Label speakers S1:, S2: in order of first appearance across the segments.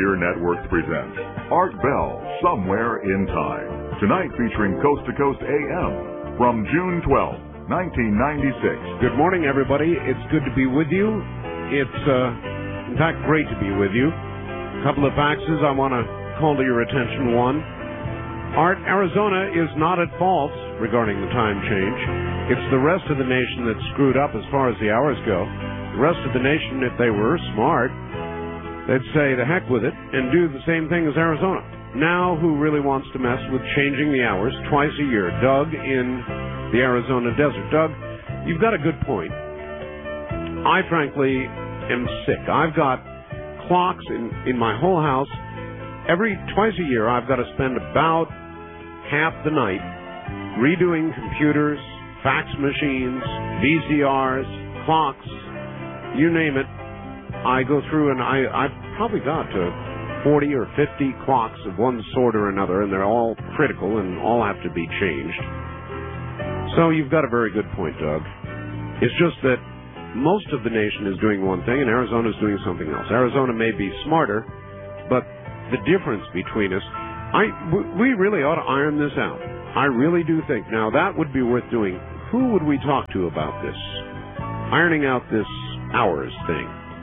S1: Frontier Networks presents Art Bell, Somewhere in Time. Tonight featuring Coast to Coast AM from June 12, 1996.
S2: Good morning, everybody. It's good to be with you. It's, in fact, great to be with you. A couple of faxes I want to call to your attention. One, Art, Arizona is not at fault regarding the time change. It's the rest of the nation that's screwed up as far as the hours go. The rest of the nation, if they were smart, they'd say the heck with it and do the same thing as Arizona. Now, who really wants to mess with changing the hours twice a year? Doug in the Arizona desert. Doug, you've got a good point. I, frankly, am sick. I've got clocks in my whole house. Twice a year, I've got to spend about half the night redoing computers, fax machines, VCRs, clocks, you name it. I go through and I've probably got 40 or 50 clocks of one sort or another, and they're all critical and all have to be changed. So you've got a very good point, Doug. It's just that most of the nation is doing one thing and Arizona's doing something else. Arizona may be smarter, but the difference between us, we really ought to iron this out. I really do think. Now, that would be worth doing. Who would we talk to about this? Ironing out this hours thing.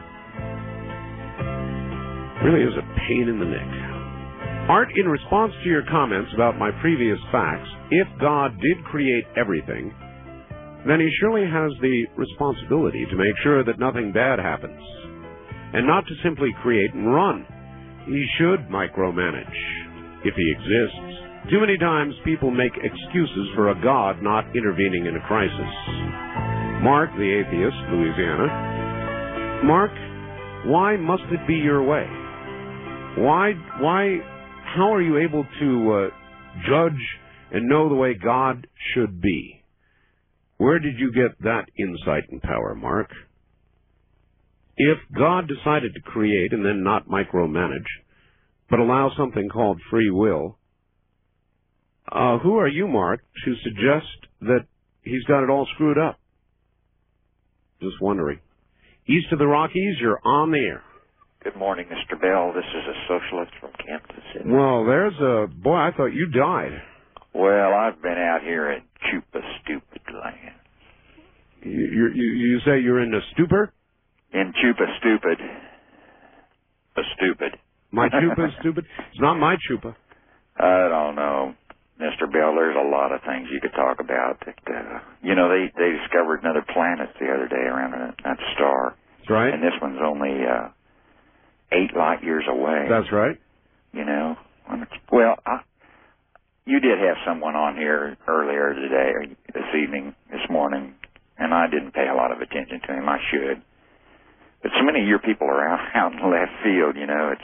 S2: Really is a pain in the neck. Art, in response to your comments about my previous facts, if God did create everything, then he surely has the responsibility to make sure that nothing bad happens, and not to simply create and run. He should micromanage, if he exists. Too many times people make excuses for a God not intervening in a crisis. Mark, the atheist, Louisiana. Mark, why must it be your way? How are you able to judge and know the way God should be? Where did you get that insight and power, Mark? If God decided to create and then not micromanage, but allow something called free will, who are you, Mark, to suggest that he's got it all screwed up? Just wondering. East of the Rockies, you're on the air.
S3: Good morning, Mr. Bell. This is a socialist from Kansas City.
S2: Well, boy, I thought you died.
S3: Well, I've been out here in Chupa Stupid land.
S2: You say you're in a stupor?
S3: In Chupa Stupid. A stupid.
S2: My chupa is stupid? It's not my chupa.
S3: I don't know, Mr. Bell. There's a lot of things you could talk about. That, they discovered another planet the other day around that star.
S2: That's right.
S3: And this one's only 8 light years away.
S2: That's right.
S3: Well, you did have someone on here earlier today, or this morning, and I didn't pay a lot of attention to him. I should. But so many of your people are out in left field,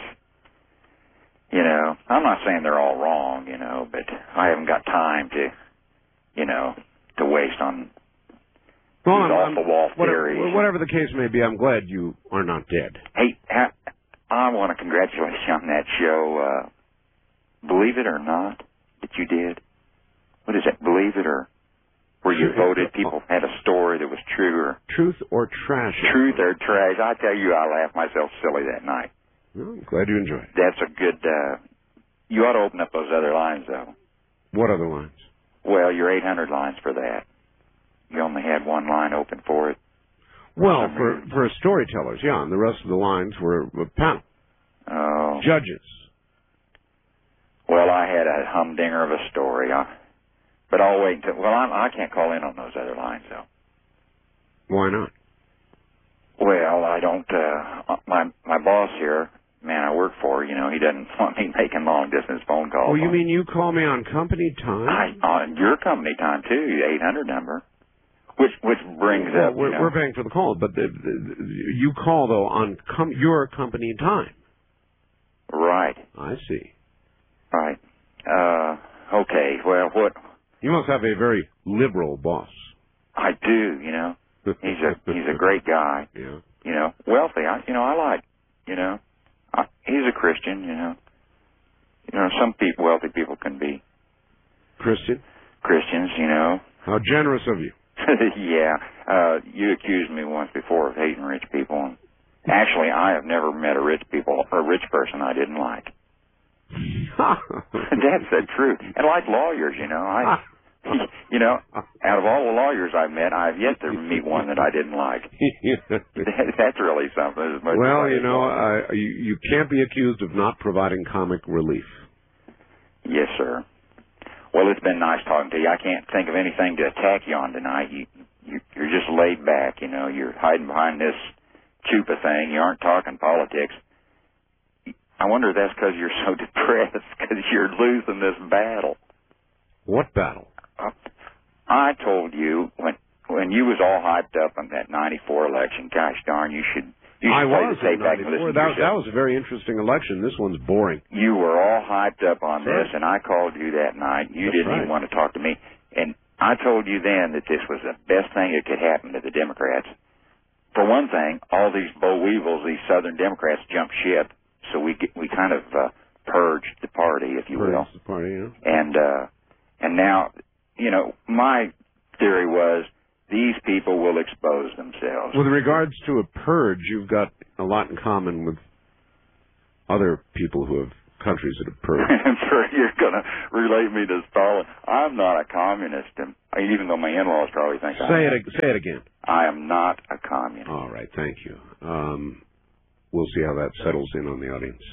S3: I'm not saying they're all wrong, but I haven't got time to waste on off-the-wall theories.
S2: Whatever the case may be, I'm glad you are not dead.
S3: Hey, I want to congratulate you on that show, Believe It or Not, that you did. What is that, Believe It or... Where you voted, people had a story that was true or...
S2: Truth or trash.
S3: Truth or trash. I tell you, I laughed myself silly that night.
S2: Well, I'm glad you enjoyed it.
S3: That's a good... you ought to open up those other lines, though.
S2: What other lines?
S3: Well, your 800 lines for that. You only had one line open for it.
S2: Well, for storytellers, yeah, and the rest of the lines were panel.
S3: Oh.
S2: Judges.
S3: Well, I had a humdinger of a story. But I'll wait until... Well, I can't call in on those other lines, though.
S2: Why not?
S3: Well, I don't... my boss here, man I work for, he doesn't want me making long-distance phone calls.
S2: Oh, you mean you call me on company time?
S3: On your company time, too, the 800 number. Which brings up...
S2: We're paying for the call, but you call, though, on your company time.
S3: Right.
S2: I see.
S3: Right. Okay, well, what...
S2: You must have a very liberal boss.
S3: I do, He's a great guy.
S2: Yeah.
S3: Wealthy. I like, he's a Christian, some wealthy people can be
S2: Christians,
S3: How
S2: generous of you.
S3: Yeah. You accused me once before of hating rich people, and Actually, I have never met a rich person I didn't like. That's the truth. And like lawyers, out of all the lawyers I've met, I've yet to meet one that I didn't like. That's really something.
S2: Well, you can't be accused of not providing comic relief.
S3: Yes, sir. Well, it's been nice talking to you. I can't think of anything to attack you on tonight. You're just laid back, You're hiding behind this chupa thing. You aren't talking politics. I wonder if that's because you're so depressed because you're losing this battle.
S2: What battle?
S3: I told you when you was all hyped up on that '94 election. Gosh darn, you should
S2: I
S3: play
S2: was
S3: the tape back and listen to yourself.
S2: That was a very interesting election. This one's boring.
S3: You were all hyped up on
S2: Sure.
S3: this, and I called you that night. You
S2: That's
S3: didn't
S2: right.
S3: even want to talk to me, and I told you then that this was the best thing that could happen to the Democrats. For one thing, all these boll weevils, these Southern Democrats, jumped ship, so we kind of purged the party, if you will.
S2: Purged the party, yeah.
S3: And now, my theory was these people will expose themselves.
S2: With regards to a purge, you've got a lot in common with other people who have countries that have purged.
S3: I'm sure you're going to relate me to Stalin. I'm not a communist, and even though my in-laws probably think I am.
S2: Say it again.
S3: I am not a communist.
S2: All right, thank you. We'll see how that settles in on the audience.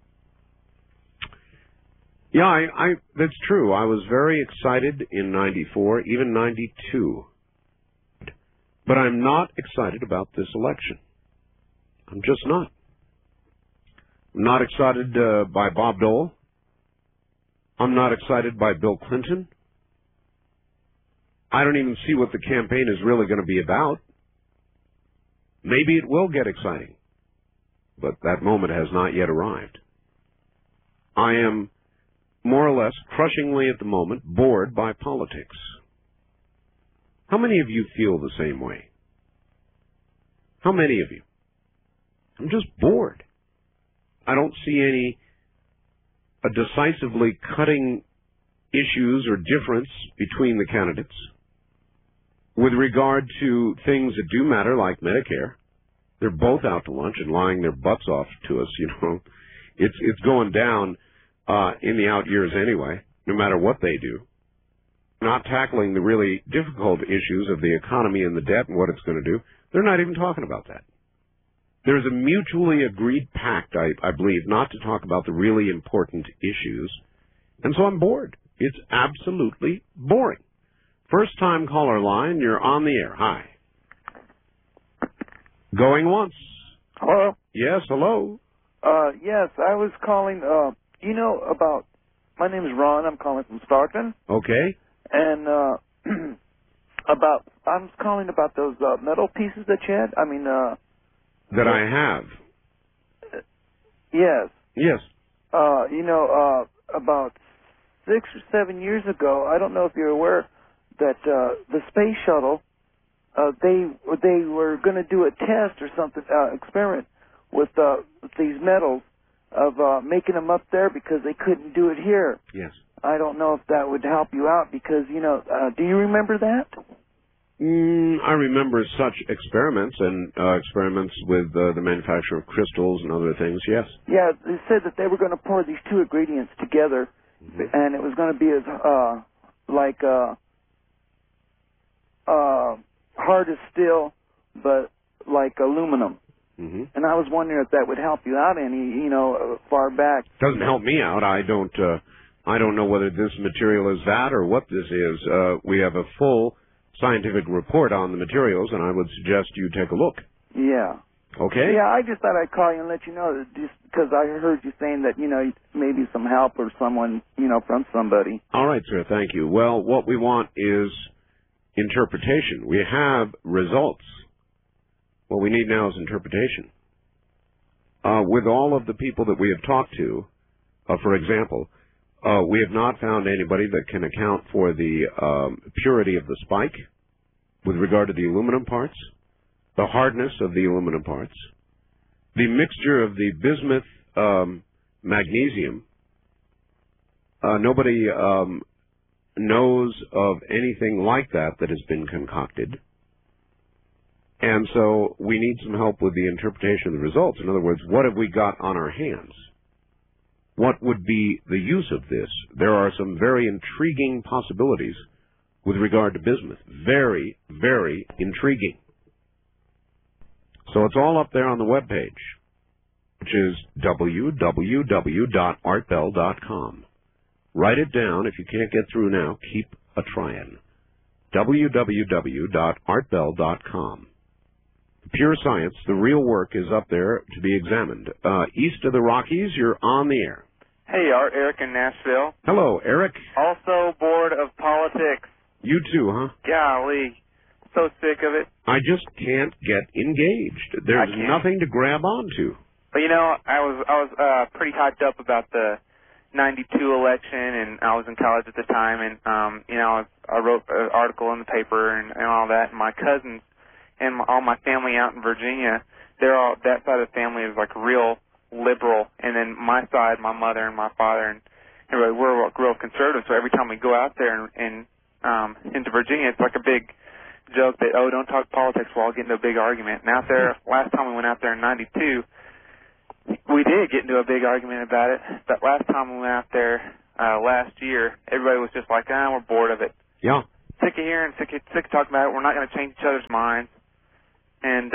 S2: Yeah, that's true. I was very excited in '94, even '92. But I'm not excited about this election. I'm just not. I'm not excited by Bob Dole. I'm not excited by Bill Clinton. I don't even see what the campaign is really going to be about. Maybe it will get exciting, but that moment has not yet arrived. I am more or less crushingly at the moment bored by politics. How many of you feel the same way? How many of you? I'm just bored. I don't see a decisively cutting issues or difference between the candidates. With regard to things that do matter, like Medicare, they're both out to lunch and lying their butts off to us, It's going down in the out years anyway, no matter what they do. Not tackling the really difficult issues of the economy and the debt and what it's going to do. They're not even talking about that. There's a mutually agreed pact, I believe, not to talk about the really important issues. And so I'm bored. It's absolutely boring. First-time caller line, you're on the air. Hi. Going once.
S4: Hello?
S2: Yes, hello.
S4: Yes, I was calling, my name is Ron. I'm calling from Stockton.
S2: Okay.
S4: And, I was calling about those metal pieces that you had.
S2: That I have.
S4: Yes.
S2: Yes.
S4: About 6 or 7 years ago, I don't know if you're aware that the space shuttle, they were going to do a test or something, experiment with these metals of making them up there because they couldn't do it here.
S2: Yes.
S4: I don't know if that would help you out because, do you remember that?
S2: I remember such experiments and experiments with the manufacture of crystals and other things, yes.
S4: Yeah, they said that they were going to pour these two ingredients together, and it was going to be as hard as steel, but like aluminum.
S2: Mm-hmm.
S4: And I was wondering if that would help you out any, far back.
S2: Doesn't help me out. I don't know whether this material is that or what this is. We have a full scientific report on the materials, and I would suggest you take a look.
S4: Yeah.
S2: Okay?
S4: Yeah, I just thought I'd call you and let you know that just because I heard you saying that, maybe some help or someone, from somebody.
S2: All right, sir. Thank you. Well, what we want is interpretation. We have results. What we need now is interpretation. With all of the people that we have talked to, for example, we have not found anybody that can account for the purity of the spike with regard to the aluminum parts, the hardness of the aluminum parts, the mixture of the bismuth magnesium. Nobody knows of anything like that has been concocted. And so we need some help with the interpretation of the results. In other words, what have we got on our hands? What would be the use of this? There are some very intriguing possibilities with regard to bismuth. Very, very intriguing. So it's all up there on the webpage, which is www.artbell.com. Write it down. If you can't get through now, keep a trying. www.artbell.com. Pure science, the real work is up there to be examined. East of the Rockies, you're on the air.
S5: Hey, Art, Eric in Nashville.
S2: Hello, Eric.
S5: Also bored of politics.
S2: You too, huh?
S5: Golly, so sick of it.
S2: I just can't get engaged. There's nothing to grab onto.
S5: But I was pretty hyped up about the '92 election, and I was in college at the time, and I wrote an article in the paper and all that. And my cousins and all my family out in Virginia, that side of the family is like real liberal, and then my side, my mother and my father and everybody, we're real conservative. So every time we go out there and into Virginia, it's like a big joke that, don't talk politics, we'll all get into a big argument. And out there, last time we went out there in '92, we did get into a big argument about it. But last time we went out there last year, everybody was just like, we're bored of it.
S2: Yeah.
S5: Sick of hearing, sick of talking about it. We're not going to change each other's minds. And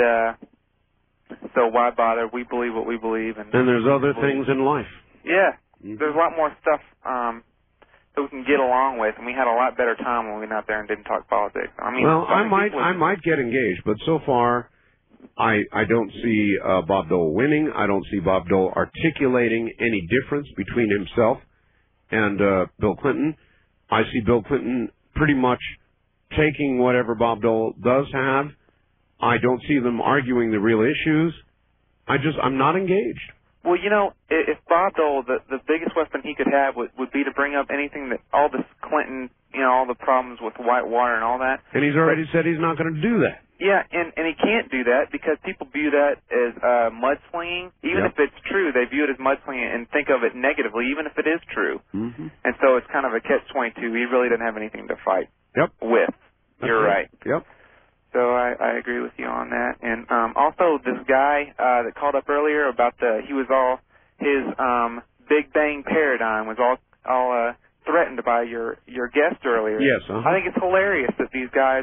S5: so why bother? We believe what we believe. And
S2: there's other things in life.
S5: Yeah. Mm-hmm. There's a lot more stuff that we can get along with, and we had a lot better time when we went out there and didn't talk politics. I mean,
S2: well, I might get engaged, but so far I don't see Bob Dole winning. I don't see Bob Dole articulating any difference between himself and Bill Clinton. I see Bill Clinton pretty much taking whatever Bob Dole does have. I don't see them arguing the real issues. I'm not engaged.
S5: Well, if Bob Dole, the biggest weapon he could have would be to bring up anything that all this Clinton, all the problems with Whitewater and all that.
S2: And he's already said he's not going to do that.
S5: Yeah, and he can't do that because people view that as mudslinging. Even if it's true, they view it as mudslinging and think of it negatively, even if it is true. Mm-hmm. And so it's kind of a catch-22. He really doesn't have anything to fight with. You're right.
S2: Yep.
S5: So I agree with you on that. And also this guy that called up earlier about his Big Bang paradigm was all threatened by your guest earlier.
S2: Yes. Uh-huh.
S5: I think it's hilarious that these guys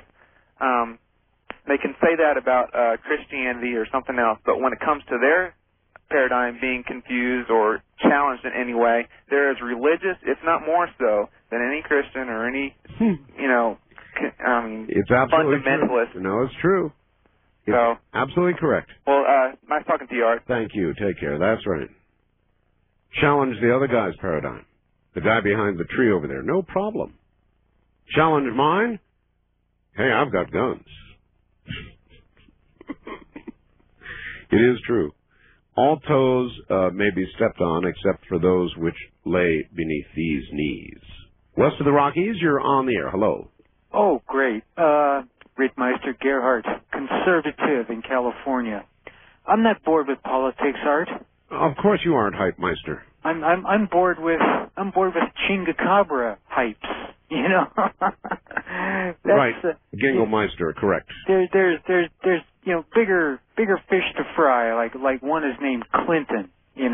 S5: they can say that about Christianity or something else, but when it comes to their paradigm being confused or challenged in any way, they're as religious, if not more so, than any Christian or any
S2: it's absolutely
S5: fundamentalist.
S2: True. No, it's true. It's absolutely correct.
S5: Well, nice talking to you, Art.
S2: Thank you. Take care. That's right. Challenge the other guy's paradigm. The guy behind the tree over there. No problem. Challenge mine? Hey, I've got guns. It is true. All toes may be stepped on except for those which lay beneath these knees. West of the Rockies, you're on the air. Hello.
S6: Oh, great. Rittmeister Gerhardt, conservative in California. I'm not bored with politics, Art.
S2: Of course you aren't, Hypemeister.
S6: I'm bored with Chingacabra hypes.
S2: Right. Gingelmeister, correct.
S6: There's bigger fish to fry. Like one is named Clinton.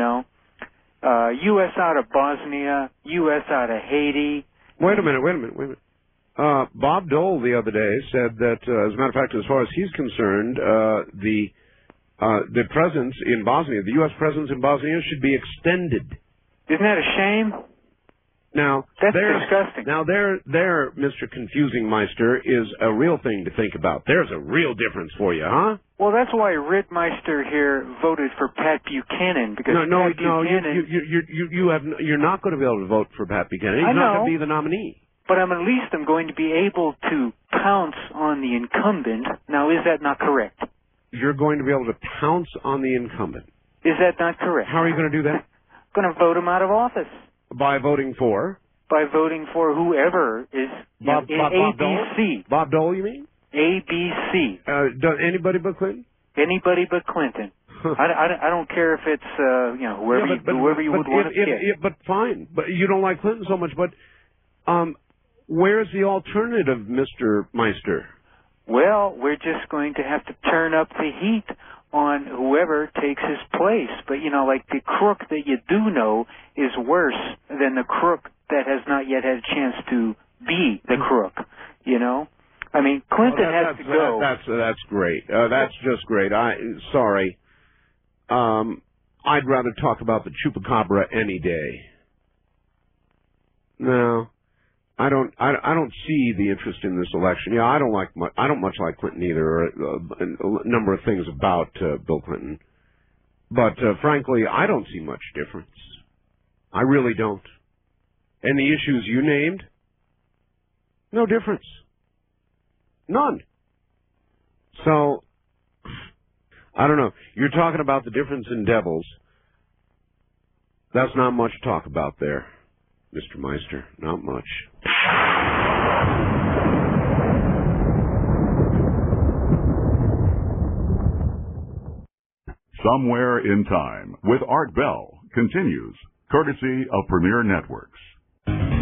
S6: U.S. out of Bosnia, U.S. out of Haiti.
S2: Wait a minute. Bob Dole the other day said that, as a matter of fact, as far as he's concerned, the presence in Bosnia, the U.S. presence in Bosnia, should be extended.
S6: Isn't that a shame?
S2: Now,
S6: that's disgusting.
S2: Now, there, Mr. Confusing Meister, is a real thing to think about. There's a real difference for you, huh?
S6: Well, that's why Rittmeister here voted for Pat Buchanan, because
S2: you're not going to be able to vote for Pat Buchanan. He's not going to be the nominee.
S6: But at least I'm going to be able to pounce on the incumbent. Now, is that not correct?
S2: You're going to be able to pounce on the incumbent.
S6: Is that not correct?
S2: How are you going to do that?
S6: I'm going to vote him out of office.
S2: By voting for?
S6: By voting for whoever is
S2: Bob
S6: ABC.
S2: Bob Dole, you mean?
S6: ABC.
S2: Anybody but Clinton?
S6: Anybody but Clinton. I don't care if it's whoever you would want to pick.
S2: But fine. But you don't like Clinton so much. But where's the alternative, Mr. Meister?
S6: well, we're just going to have to turn up the heat on whoever takes his place. But, like the crook that you do know is worse than the crook that has not yet had a chance to be the crook, I mean, Clinton has to go.
S2: That's great. That's just great. Sorry. I'd rather talk about the chupacabra any day. No, I don't see the interest in this election. Yeah, I don't much like Clinton either. Or a number of things about Bill Clinton, but frankly, I don't see much difference. I really don't. And the issues you named, no difference. None. So, I don't know. You're talking about the difference in devils. That's not much to talk about there, Mr. Meister. Not much.
S1: Somewhere in Time with Art Bell continues, courtesy of Premier Networks.